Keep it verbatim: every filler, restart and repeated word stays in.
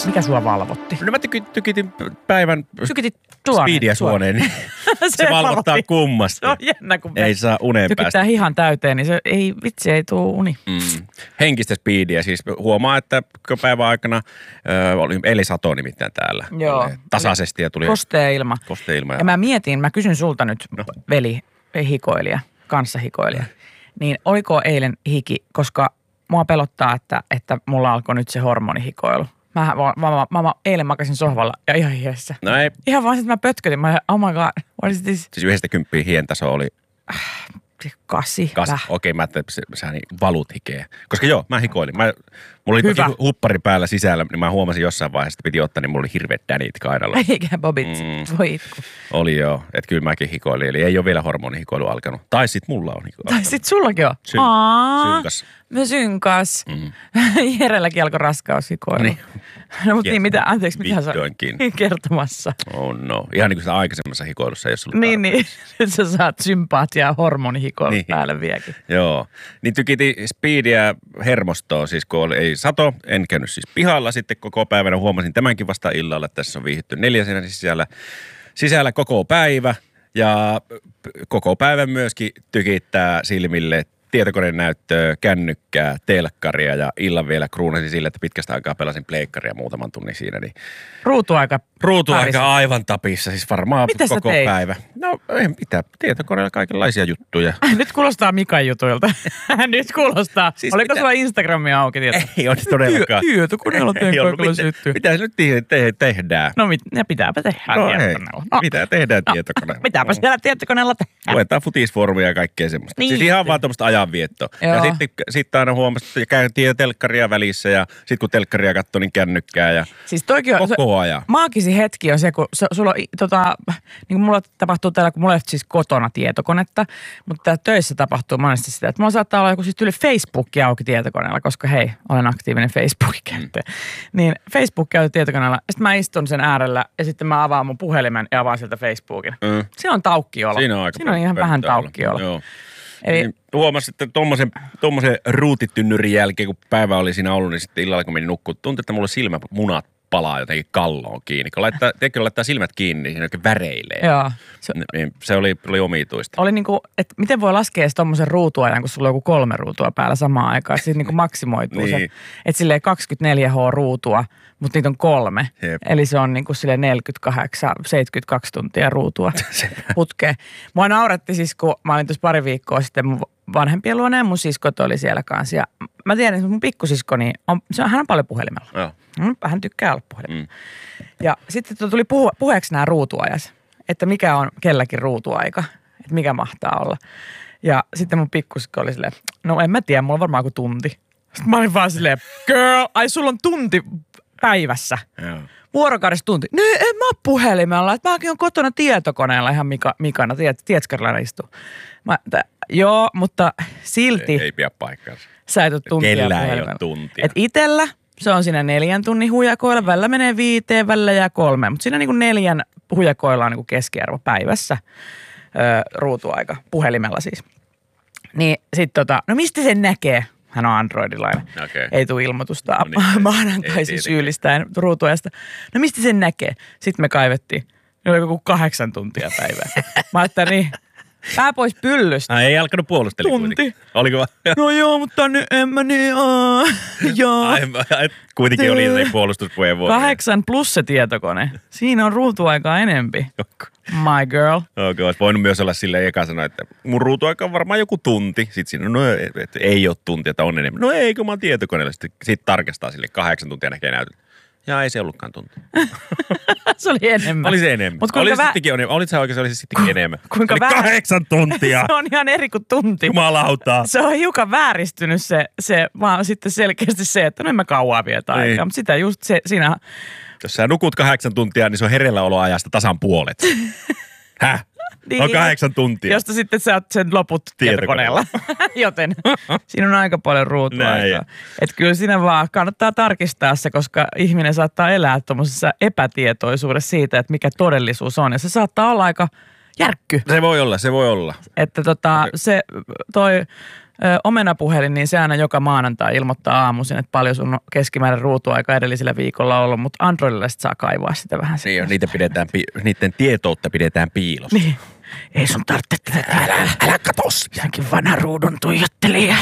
Mikä sua valvotti? No mä tyky- tykitin päivän Tykitit suoneen. speedia suoneen. Niin se, se valvottaa valotti. kummasti. Se on jännä, kun ei saa uneen tykittää päästä. hihan täyteen, niin se ei, vitsi, ei tuu uni. Mm. Henkistä speedia. Siis huomaa, että päivän aikana äh, oli eilen sato nimittäin täällä. Joo. Oli tasaisesti ja tuli Kostea ilma. kostea ilma. Ja mä mietin, mä kysyn sulta nyt, No. veli, hikoilija, kanssahikoilija, niin oliko eilen hiki, koska mua pelottaa, että, että mulla alkoi nyt se hormonihikoilu. Mä, mä, mä, mä, mä eilen makasin sohvalla ja ihan hiessä. No ei. Ihan vaan sitten mä pötkötin. Mä oh my god, what is this? Siis yhdestä kymppiä hien taso oli Kasi. kas. Väh. Okei, mä ajattelin, että sä niin valut hikeä. Koska joo, mä hikoilin. Mä, mulla oli Hyvä. toki huppari päällä sisällä, niin mä huomasin jossain vaiheessa, että piti ottaa, niin mulla oli hirveät dänit kainalla. Eikä bobit, Mm. voi itku. Oli joo, että kyllä mäkin hikoilin. Eli ei ole vielä hormonihikoilu alkanut. Tai sit mulla on hikoilu Tai alkanut. sit sullakin on. Syn- Aa, synkas. Mä synkas. Mm. Jerelläkin alkoi raskaushikoilu. Niin. No mutta Yes. niin, mitä, anteeksi, mitä sä Vihdoinkin. kertomassa? Oh no. Ihan niin kuin sitä aikaisemmassa hikoilussa ei ole ollut Niin, niin. Nyt sä saat sympaatiaa hormonihikoilun Niin. päälle vieläkin. Joo. Niin tykiti speedia hermostoa, siis kun oli, ei sato, en käynyt siis pihalla sitten koko päivänä. Huomasin tämänkin vasta illalla, että tässä on viihdytty neljäsenä sisällä, sisällä koko päivä. Ja koko päivän myöskin tykittää silmille tietokoneen näyttöä, kännykkää, telkkaria ja illan vielä kruunasin sille, että pitkästä aikaa pelasin pleikkaria muutaman tunnin siinä. Niin Ruutuaika. ruutuaika aivan tapissa, siis varmaan Mitä sä koko teit? päivä. No ei mitään, tietokoneella kaikenlaisia juttuja. Nyt kuulostaa Mikan jutuilta. Nyt kuulostaa. Siis Oliko mitä? sulla Instagramia auki tieto? Ei ole todellakaan. Tietokoneella teen Ei ollut kaikilla mitään. syttyy. Mitä se nyt te- te- tehdään? No mit, ne pitääpä tehdä No ei, tietokoneella. No, mitä tehdään no, tietokoneella? Mitäpä siellä tietokoneella tehdään? Luetaan futisfoorumia ja kaikkea semmoista. Niin. Siis ihan vaan tuommoista ajanviettoa. Joo. Ja sitten sit aina huomasin, että käytiin telkkaria välissä ja sitten kun telkkaria katsoi, niin kännykkää ja Siis toikin on, koko ajan. maagisin hetki on se, kun su, sulla on, tota, niin kuin mulla tapahtuu täällä, kun mulla ei ole siis kotona tietokonetta, mutta täällä töissä tapahtuu monesti sitä, että mulla saattaa olla joku siis tyyli Facebook auki tietokoneella, koska hei, olen aktiivinen Facebookin käyttäjä. Niin Facebook auki tietokoneella, sitten mä istun sen äärellä ja sitten mä avaan mun puhelimen ja avaan sieltä Facebookin. Mm. Se on taukkiolo. Siinä on aika Siinä on ihan vähän pönttöä olla. taukkiolo. Joo. Eli Niin huomasin, että tommosen, tommosen ruutitynnyrin jälkeen, kun päivä oli siinä ollut, niin sitten illalla kun menin nukkuun, tuntui, että mulla silmämunat palaa jotenkin kalloon kiinni. Kun laittaa, tiedätkö, laittaa silmät kiinni, niin siinä oikein väreilee. joo. Se, Niin, se oli, oli omituista. oli niinku, että miten voi laskea edes tommosen ruutuajan, kun sulla on joku kolme ruutua päällä samaan aikaan. Siis niinku maksimoituu Niin. se. Että silleen kaksikymmentäneljä H-ruutua, mutta niitä on kolme. Jep. Eli se on niinku silleen neljäkymmentäkahdeksan seitsemänkymmentäkaksi tuntia ruutua putkeen. Mua nauratti siis, kun mä olin tuossa pari viikkoa sitten mun vanhempien luona ja mun siskot oli siellä kanssa. Ja mä tiedän, että mun pikkusisko, niin on, se on, hän on paljon puhelimella. Joo. Mm, hän tykkää olla puhelimella. Mm. Ja sitten tuli puhu, puheeksi nämä ruutuajat, että mikä on kelläkin ruutuaika, että mikä mahtaa olla. Ja sitten mun pikkusikko oli silleen, no en mä tiedä, mulla on varmaan joku tunti. Sitten mä olin vaan silleen, girl, ai sulla on tunti päivässä. Joo. Vuorokaudessa tunti. No en mä oo puhelimella, että mäkin on kotona tietokoneella ihan Mika, Mikana, tiet, Tietskarilla istuu. Mä, t- joo, mutta silti Ei, ei pidä paikkaansa. sä et ole tuntia Kellään ei puhelimella. ole tuntia. Et itellä se on siinä neljän tunnin hujakoilla, välillä menee viiteen, välillä jää kolmeen, mutta siinä niinku neljän hujakoilla on niinku keskiarvo päivässä öö, ruutuaika, puhelimella siis. Niin sit tota, no mistä sen näkee? Hän on androidilainen. Okei. Ei tule ilmoitusta No niin, ei maanantaisin tietenkään. syyllistäen ruutuajasta. No mistä sen näkee? Sitten me kaivettiin. Ne oli joku kahdeksan tuntia päivää. Mä ajattelin, niin, pää pois pyllystä. Ai, ei alkanut puolustella Tunti. kuitenkin. Oliko vaan? No joo, mutta nyt en mä niin, aa, joo. Ai, ai, kuitenkin oli jotain puolustuspuheenvuoro. Kahdeksan plus se tietokone. Siinä on ruutuaikaa enempi. My girl. Okei, olisi voinut myös olla silleen eka sanoa, että mun ruutuaika on varmaan joku tunti. Sitten siinä, no et, et, ei ole tunti, että on enemmän. No eikö mä oon tietokoneella. Sitten, sitten tarkastaa sille kahdeksan tuntia näkee näytöt. Ja ei se ollutkaan tunti. Se oli enemmän. Oli se enemmän. Mut Oli kuinka se vä- sittenkin enemmän. Olit sä oikein, se oli se sittenkin enemmän. kuinka oli vähän- kahdeksan tuntia. Se on ihan eri kuin tunti. Jumalauta. Se on hiukan vääristynyt se, se vaan sitten selkeästi se, että no en mä kauaa vietä Niin. aikaa. Mutta sitä just se, siinä, Jos sä nukut kahdeksan tuntia, niin se on herelläoloajasta tasan puolet. Häh? Niin. On kahdeksan tuntia. josta sitten sä oot sen loput Tietokoneella. tietokoneella. Joten siinä on aika paljon Näin. ruutuaikaa. Että kyllä siinä vaan kannattaa tarkistaa se, koska ihminen saattaa elää tuommoisessa epätietoisuudessa siitä, että mikä todellisuus on. Ja se saattaa olla aika järkky. Se voi olla, se voi olla. Että tota, se toi Ö, omenapuhelin, niin se aina joka maanantai ilmoittaa aamuisin, että paljon sun keskimäärin ruutuaika edellisellä viikolla ollut, mutta Androidilla saa kaivaa sitä vähän. Niin jo, niitä pidetään, niiden tietoutta pidetään piilossa. Niin. Ei sun tarvitse tätä. Älä, älä katos. Senkin vanha ruudun tuijottelija.